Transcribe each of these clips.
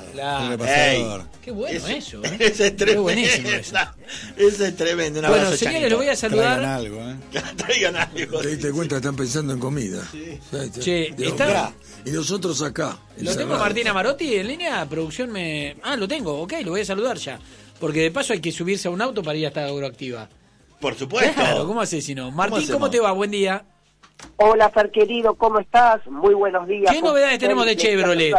Claro. El repasador. Qué bueno eso, ¿eh? Ese es Qué tremendo. buenísimo eso. Ese es tremendo. Un Bueno, abrazo, señores, Chanito. lo voy a saludar. Traigan algo, Traigan algo. Te diste cuenta que están pensando en comida. Che, Dios está- mío. Y nosotros acá. ¿Lo tengo a Martina Marotti en línea? Producción me... Ah, lo tengo, ok, lo voy a saludar ya. Porque de paso hay que subirse a un auto para ir hasta Agroactiva. Por supuesto. Claro, ¿cómo haces si no? Martín, hacemos? ¿cómo te va? Buen día. Hola, Fer querido, ¿cómo estás? Muy buenos días. ¿Qué novedades tenemos de Chevrolet?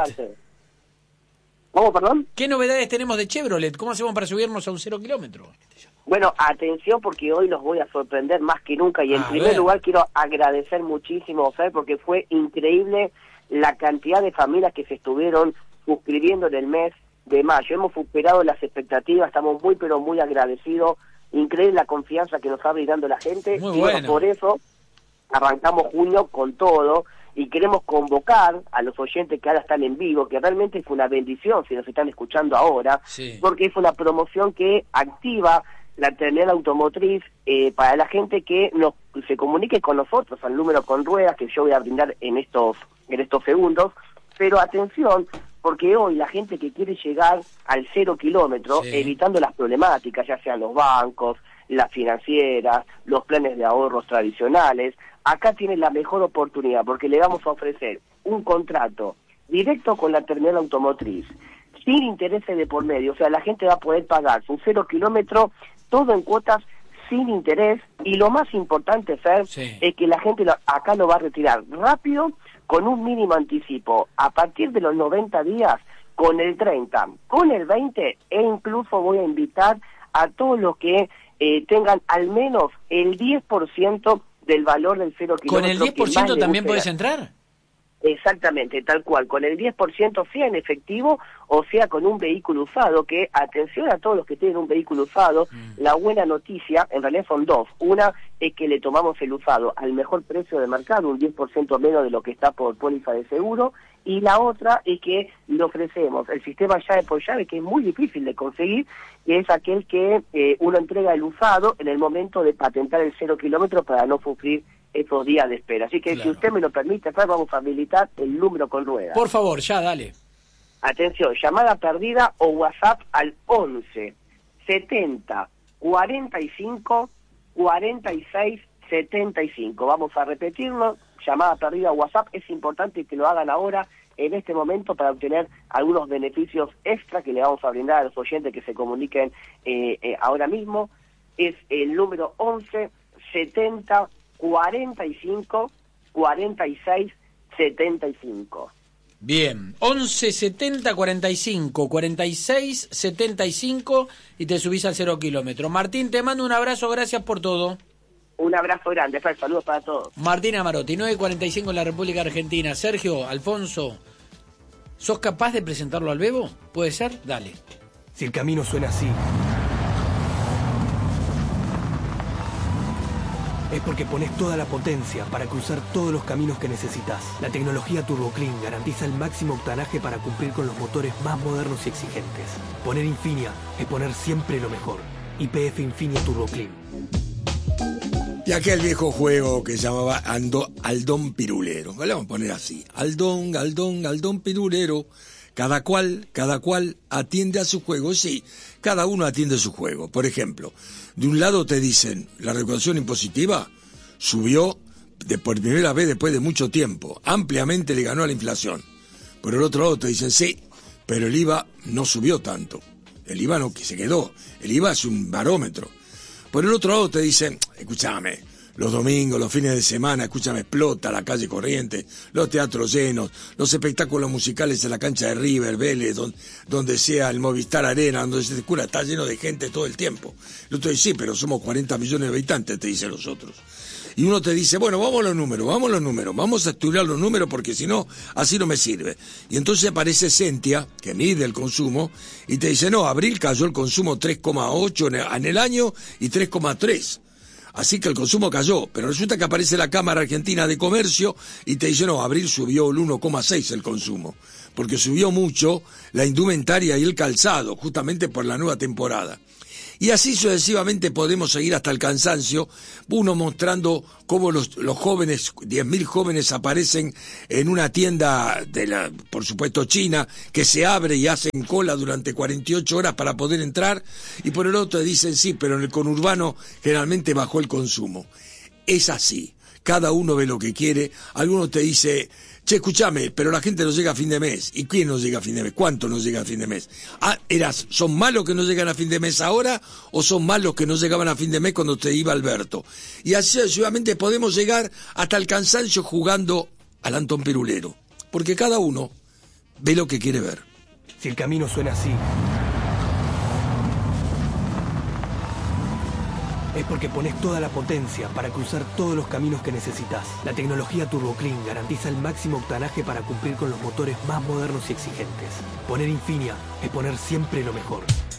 ¿Cómo, perdón? ¿Qué novedades tenemos de Chevrolet? ¿Cómo hacemos para subirnos a un 0 kilómetro? Bueno, atención porque hoy los voy a sorprender más que nunca y en A primer ver. lugar quiero agradecer muchísimo, Fer, porque fue increíble la cantidad de familias que se estuvieron suscribiendo en el mes de mayo. Hemos superado las expectativas, estamos muy pero muy agradecidos. Increíble la confianza que nos está brindando la gente. Muy y bueno, bueno. por eso arrancamos junio con todo y queremos convocar a los oyentes que ahora están en vivo, que realmente fue una bendición si nos están escuchando ahora, Sí. porque es una promoción que activa la terminal automotriz para la gente que se comunique con nosotros al número con ruedas que yo voy a brindar en estos segundos. Pero atención, porque hoy la gente que quiere llegar al 0 kilómetro, Sí. evitando las problemáticas, ya sean los bancos, las financieras, los planes de ahorros tradicionales, acá tiene la mejor oportunidad, porque le vamos a ofrecer un contrato directo con la terminal automotriz, sin intereses de por medio, o sea, la gente va a poder pagar su 0 kilómetro, todo en cuotas sin interés, y lo más importante, Fer, Sí. es que la gente acá lo va a retirar rápido, con un mínimo anticipo, a partir de los 90 días, con el 30, con el 20, e incluso voy a invitar a todos los que tengan al menos el 10% del valor del 0 kilómetro. ¿Con el que más 10% le también guste. puedes entrar? Exactamente, tal cual, con el 10% sea en efectivo o sea con un vehículo usado, que atención a todos los que tienen un vehículo usado, la buena noticia, en realidad son dos, una es que le tomamos el usado al mejor precio de mercado, un 10% menos de lo que está por póliza de seguro, y la otra es que le ofrecemos el sistema llave por llave, que es muy difícil de conseguir, que es aquel que uno entrega el usado en el momento de patentar el 0 kilómetro para no sufrir esos días de espera. Así que Claro. si usted me lo permite, Fer, vamos a habilitar el número con ruedas. Por favor, ya, dale. Atención, llamada perdida o WhatsApp al 11 70 45 46 75. Vamos a repetirlo, llamada perdida o WhatsApp, es importante que lo hagan ahora, en este momento, para obtener algunos beneficios extra que le vamos a brindar a los oyentes que se comuniquen ahora mismo. Es el número 11 70 45 46 75. Bien, 11 70 45 46 75 y te subís al 0 kilómetro. Martín, te mando un abrazo, gracias por todo. Un abrazo grande, Fer, saludos para todos. Martín Amarotti, 9:45 en la República Argentina. Sergio, Alfonso, ¿sos capaz de presentarlo al Bebo? ¿Puede ser? Dale. Si el camino suena así, es porque pones toda la potencia para cruzar todos los caminos que necesitas. La tecnología Turbo Clean garantiza el máximo octanaje para cumplir con los motores más modernos y exigentes. Poner Infinia es poner siempre lo mejor. YPF Infinia Turbo Clean. Y aquel viejo juego que se llamaba Aldón Pirulero. Le vamos a poner así. Aldón Pirulero. Cada cual atiende a su juego. Sí, cada uno atiende a su juego. Por ejemplo, de un lado te dicen, la recaudación impositiva subió por primera vez después de mucho tiempo. Ampliamente le ganó a la inflación. Por el otro lado te dicen, sí, pero el IVA no subió tanto. El IVA no, que se quedó. El IVA es un barómetro. Por el otro lado te dicen, escúchame, los domingos, los fines de semana, escúchame, explota la calle Corriente, los teatros llenos, los espectáculos musicales en la cancha de River, Vélez, donde sea el Movistar Arena, donde se cura, está lleno de gente todo el tiempo. El otro dice, sí, pero somos 40 millones de habitantes, te dicen los otros. Y uno te dice, bueno, vamos a los números, vamos a estudiar los números porque si no, así no me sirve. Y entonces aparece Sentia, que mide el consumo, y te dice, no, abril cayó el consumo 3,8 en el año y 3,3. Así que el consumo cayó, pero resulta que aparece la Cámara Argentina de Comercio y te dice, no, abril subió el 1,6 el consumo, porque subió mucho la indumentaria y el calzado, justamente por la nueva temporada. Y así sucesivamente podemos seguir hasta el cansancio, uno mostrando cómo los jóvenes, 10.000 jóvenes aparecen en una tienda por supuesto china, que se abre y hacen cola durante 48 horas para poder entrar, y por el otro dicen sí, pero en el conurbano generalmente bajó el consumo. Es así. Cada uno ve lo que quiere. Algunos te dice, che, escúchame, pero la gente no llega a fin de mes. ¿Y quién no llega a fin de mes? ¿Cuánto no llega a fin de mes? ¿Son malos que no llegan a fin de mes ahora o son malos que no llegaban a fin de mes cuando te iba Alberto? Y así sucesivamente podemos llegar hasta el cansancio jugando al Antón Pirulero. Porque cada uno ve lo que quiere ver. Si el camino suena así, es porque pones toda la potencia para cruzar todos los caminos que necesitas. La tecnología Turbo Clean garantiza el máximo octanaje para cumplir con los motores más modernos y exigentes. Poner Infinia es poner siempre lo mejor.